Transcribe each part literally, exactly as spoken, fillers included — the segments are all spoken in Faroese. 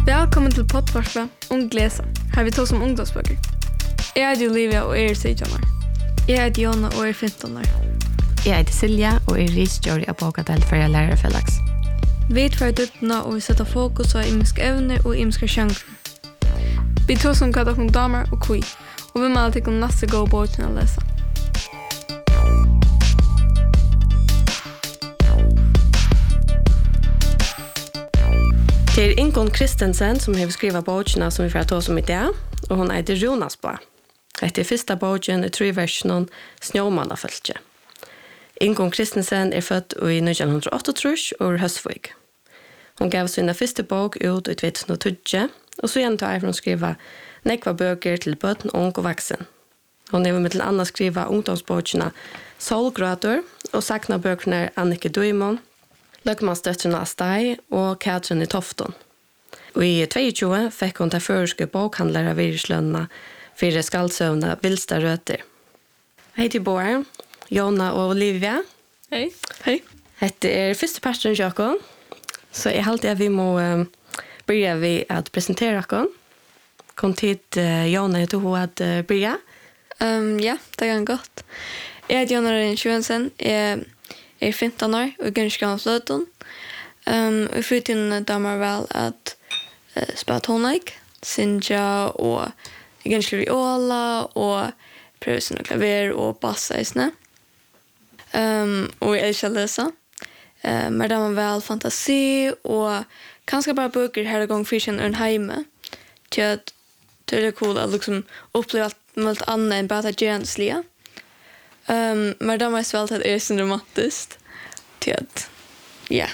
Välkommen till poddvarsla Ung Läsa. Här vi tar som ungdomsböcker. Jag heter Olivia och är sexton år. Jag heter Jonna och är femton år. Jag heter Silja och är researcher i Apokadel för jag lärare för lax. Vi tar dutna och vi sätter fokus på imiska ävner och imiska genrer. Vi tar som kallar om damer och kvi. Och vi måste till nästa gå boken att läsa. Det är Ingon Kristensen som har skrivit boken som vi får ta som idag. Och hon heter Jonasbø. Det är första boken i tre versionen Snømannafölkje. Ingon Kristensen är född i nittonhundraåttiotre och Høstvik. Hon gav sina första bok ut i tjugohundratio och så igen tar hon skriva nekva böcker till böten, ung och vuxen. Hon har med till annat skriva ungdomsböckerna Solgrader och sakna böckerna Annike Duimon, Løgmansdøtrene Astei och Katrin i Tofton. Och i tjugohundratjugo fick hon ta förska bokhandlare virslönna för skaldsövna Vilsta rötter. Hej till båda, Jonna och Olivia. Hej. Hej. Det är första parten Jakob. Så jag alltid att vi må uh, börja vi att presentera oss. Kom till uh, Jonna heter hon att uh, börja. Um, ja, det kan gott. Jag heter Jonna Rensjöensen. Jag är femton år och ganska gammal flöten. Um, och fritiden damer väl att uh, spela tonlik, synja och ganska viola och pröva sina klaver och bassa i snö. Um, och jag älskar läsa. Uh, men damer väl fantasi och kanske bara böcker här gång fischen en hemma. Till att det är cool att liksom uppleva något annat än bara gensliga. Um, men damer svält att det är så dramatiskt. Till att, ja.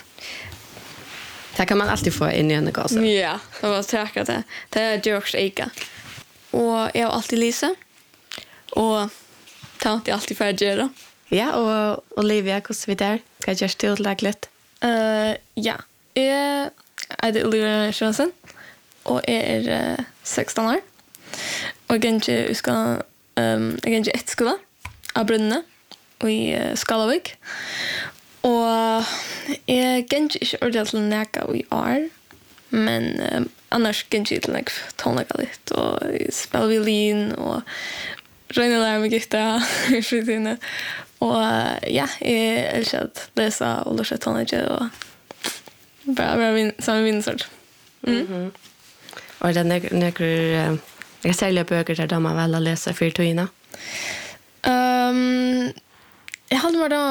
Det kan man alltid få in i en gasa. Ja, det var träckat det. Det är George Eika. Och jag har alltid Lisa. Och det har inte alltid färdigt göra. Ja, och Olivia, hur är vi där? Ska jag göra tillräckligt? Uh, ja, jag är Olivia Rensjöensen. Och jag är uh, sexton år. Och jag är i skolan, um, jag är i ett skola av Brunne och i uh, Skalavik. Och jag är inte ordentligt till näka i år. Men um, annars är jag inte till näka tonlägga lite. Och spela violin och röjna lära mig gitarr i fritiden. Och uh, ja, jag älskar att läsa och läsa tonlägga och bara vara vin- som vinsort. Mm. Mm-hmm. Och det är några uh, särskiga böcker där de har väl att läsa för tøyna? Um, jag hade bara